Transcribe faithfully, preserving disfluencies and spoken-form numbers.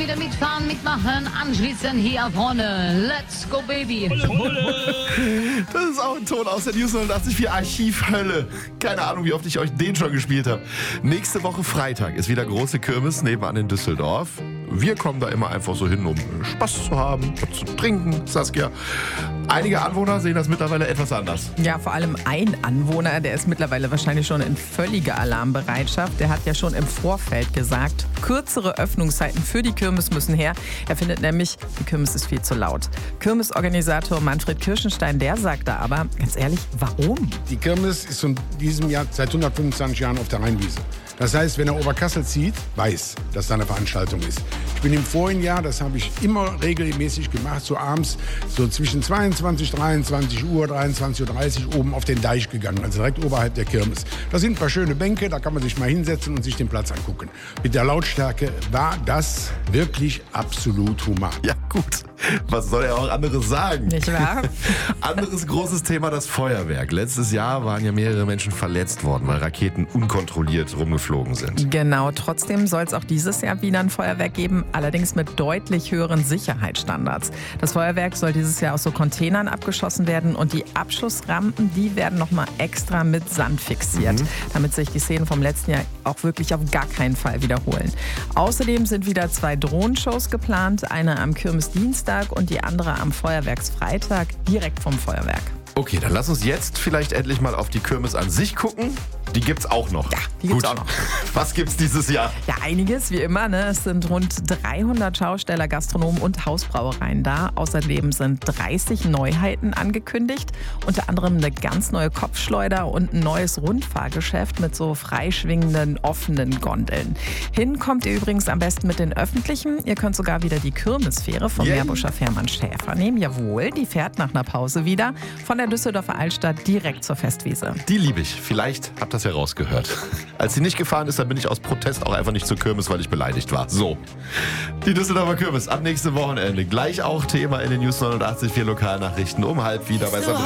wieder mitfahren, mitmachen, anschließen hier vorne. Let's go, Baby. Das ist auch ein Ton aus der News neunundachtzig Komma vier Archivhölle. Keine Ahnung, wie oft ich euch den schon gespielt habe. Nächste Woche Freitag ist wieder große Kirmes nebenan in Düsseldorf. Wir kommen da immer einfach so hin, um Spaß zu haben, was zu trinken, Saskia. Einige Anwohner sehen das mittlerweile etwas anders. Ja, vor allem ein Anwohner, der ist mittlerweile wahrscheinlich schon in völliger Alarmbereitschaft. Der hat ja schon im Vorfeld gesagt, kürzere Öffnungszeiten für die Kirmes müssen her. Er findet nämlich, die Kirmes ist viel zu laut. Kirmesorganisator Manfred Kirschenstein, der sagt da aber, ganz ehrlich, warum? Die Kirmes ist in diesem Jahr seit hundertfünfundzwanzig Jahren auf der Rheinwiese. Das heißt, wenn er Oberkassel zieht, weiß, dass da eine Veranstaltung ist. Ich bin im vorigen Jahr, das habe ich immer regelmäßig gemacht, so abends so zwischen zweiundzwanzig, dreiundzwanzig Uhr, dreiundzwanzig Uhr dreißig oben auf den Deich gegangen, also direkt oberhalb der Kirmes. Da sind ein paar schöne Bänke, da kann man sich mal hinsetzen und sich den Platz angucken. Mit der Lautstärke war das wirklich absolut human. Ja gut, was soll er auch anderes sagen? Nicht wahr? Anderes großes Thema, das Feuerwerk. Letztes Jahr waren ja mehrere Menschen verletzt worden, weil Raketen unkontrolliert rumgeflogen sind. Genau, trotzdem soll es auch dieses Jahr wieder ein Feuerwerk geben, allerdings mit deutlich höheren Sicherheitsstandards. Das Feuerwerk soll dieses Jahr aus so Containern abgeschossen werden und die Abschussrampen, die werden nochmal extra mit Sand fixiert, mhm. damit sich die Szenen vom letzten Jahr auch wirklich auf gar keinen Fall wiederholen. Außerdem sind wieder zwei Drohnenshows geplant, eine am Kirmesdienstag und die andere am Feuerwerksfreitag direkt vom Feuerwerk. Okay, dann lass uns jetzt vielleicht endlich mal auf die Kirmes an sich gucken. Die gibt's auch noch. Ja, die gibt's Gut. auch noch. Was gibt's dieses Jahr? Ja, einiges, wie immer. Ne? Es sind rund dreihundert Schausteller, Gastronomen und Hausbrauereien da. Außerdem sind dreißig Neuheiten angekündigt. Unter anderem eine ganz neue Kopfschleuder und ein neues Rundfahrgeschäft mit so freischwingenden, offenen Gondeln. Hin kommt ihr übrigens am besten mit den Öffentlichen. Ihr könnt sogar wieder die Kirmesfähre vom Yay. Meerbuscher Fährmann Schäfer nehmen. Jawohl, die fährt nach einer Pause wieder von der Düsseldorfer Altstadt direkt zur Festwiese. Die liebe ich. Vielleicht habt ihr das ja rausgehört. Als sie nicht gefahren ist, dann bin ich aus Protest auch einfach nicht zur Kirmes, weil ich beleidigt war. So. Die Düsseldorfer Kirmes ab nächstem Wochenende. Gleich auch Thema in den News neunundachtzig Komma vier Lokalnachrichten um halb wieder bei Sabrina.